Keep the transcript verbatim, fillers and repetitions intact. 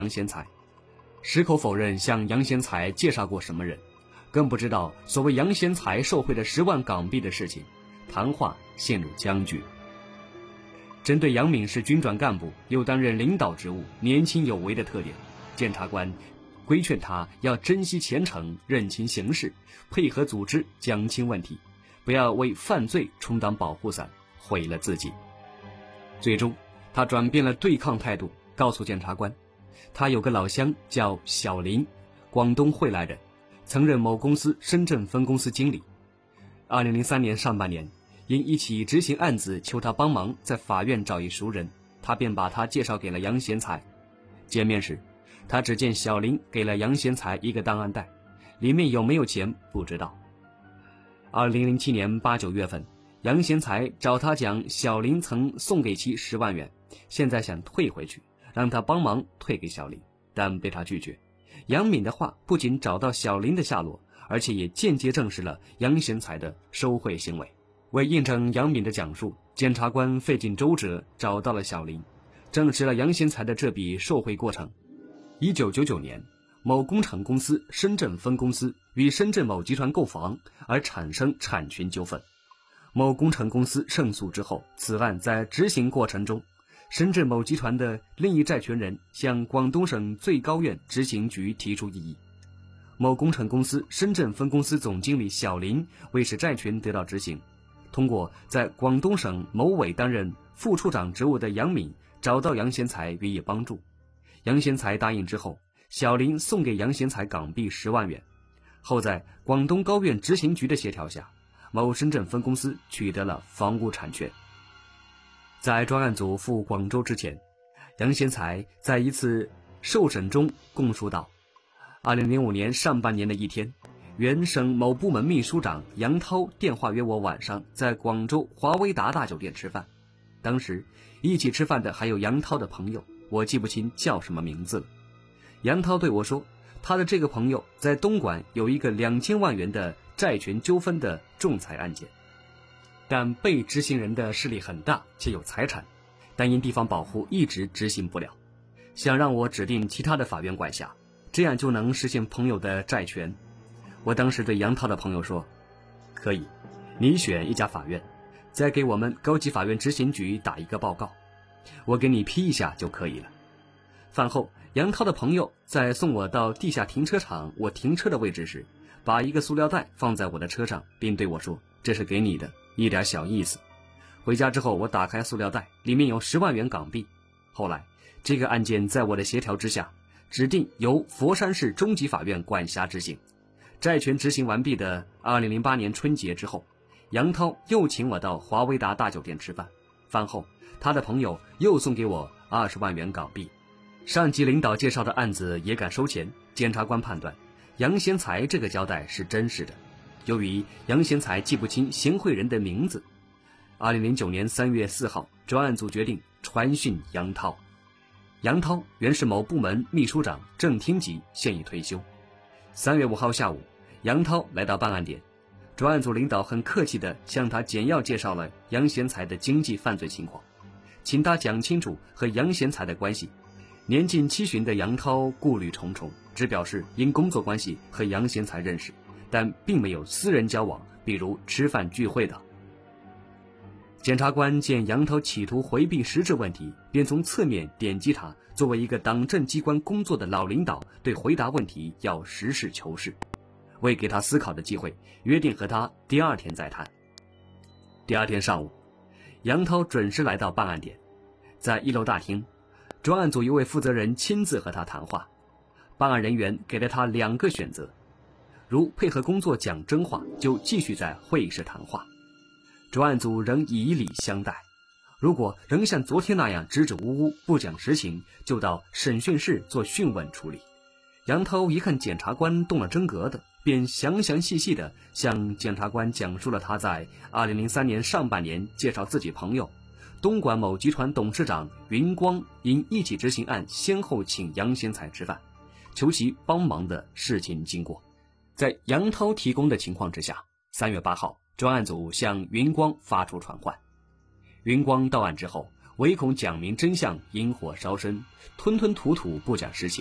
杨贤才，矢口否认向杨贤才介绍过什么人，更不知道所谓杨贤才受贿的十万港币的事情，谈话陷入僵局。针对杨敏是军转干部又担任领导职务、年轻有为的特点，检察官规劝他要珍惜前程，认清形势，配合组织讲清问题，不要为犯罪充当保护伞，毁了自己。最终他转变了对抗态度，告诉检察官，他有个老乡叫小林，广东惠来人，曾任某公司深圳分公司经理。二零零三年上半年，因一起执行案子求他帮忙在法院找一熟人，他便把他介绍给了杨贤才。见面时，他只见小林给了杨贤才一个档案袋，里面有没有钱不知道。二零零七年八九月份，杨贤才找他讲小林曾送给其十万元，现在想退回去，让他帮忙退给小林，但被他拒绝。杨敏的话不仅找到小林的下落，而且也间接证实了杨贤才的收贿行为。为印证杨敏的讲述，检察官费尽周折找到了小林，证实了杨贤才的这笔受贿过程。一九九九年，某工程公司深圳分公司与深圳某集团购房而产生产权纠纷。某工程公司胜诉之后，此案在执行过程中，深圳某集团的另一债权人向广东省最高院执行局提出异议。某工程公司深圳分公司总经理小林为使债权得到执行，通过在广东省某委担任副处长职务的杨敏找到杨贤才予以帮助。杨贤才答应之后，小林送给杨贤才港币十万元。后在广东高院执行局的协调下，某深圳分公司取得了房屋产权。在专案组赴广州之前，杨贤才在一次受审中供述道，二零零五年上半年的一天，原省某部门秘书长杨涛电话约我晚上在广州华威达大酒店吃饭，当时一起吃饭的还有杨涛的朋友，我记不清叫什么名字了。杨涛对我说，他的这个朋友在东莞有一个两千万元的债权纠纷的仲裁案件，但被执行人的势力很大且有财产，但因地方保护一直执行不了，想让我指定其他的法院管辖，这样就能实现朋友的债权。我当时对杨涛的朋友说，可以，你选一家法院，再给我们高级法院执行局打一个报告，我给你批一下就可以了。饭后，杨涛的朋友在送我到地下停车场我停车的位置时，把一个塑料袋放在我的车上，并对我说，这是给你的，一点小意思。回家之后，我打开塑料袋，里面有十万元港币。后来这个案件在我的协调之下，指定由佛山市中级法院管辖执行。债权执行完毕的二零零八年春节之后，杨涛又请我到华威达大酒店吃饭，饭后他的朋友又送给我二十万元港币。上级领导介绍的案子也敢收钱，检察官判断杨贤才这个交代是真实的。由于杨贤才记不清行贿人的名字，二零零九年三月四号，专案组决定传讯杨涛。杨涛原是某部门秘书长，正厅级，现已退休。三月五号下午，杨涛来到办案点，专案组领导很客气地向他简要介绍了杨贤才的经济犯罪情况，请他讲清楚和杨贤才的关系。年近七旬的杨涛顾虑重重，只表示因工作关系和杨贤才认识，但并没有私人交往，比如吃饭聚会等。检察官见杨涛企图回避实质问题，便从侧面点击他作为一个党政机关工作的老领导，对回答问题要实事求是。为给他思考的机会，约定和他第二天再谈。第二天上午，杨涛准时来到办案点，在一楼大厅，专案组一位负责人亲自和他谈话。办案人员给了他两个选择，如配合工作讲真话，就继续在会议室谈话，专案组仍以礼相待；如果仍像昨天那样支支吾吾不讲实情，就到审讯室做讯问处理。杨涛一看检察官动了真格的，便详详细细地向检察官讲述了他在二零零三年上半年介绍自己朋友东莞某集团董事长云光因一起执行案先后请杨贤才吃饭，求其帮忙的事情经过。在杨涛提供的情况之下，三月八号，专案组向云光发出传唤。云光到案之后， 唯恐讲明真相引火烧身，吞吞吐吐不讲实情。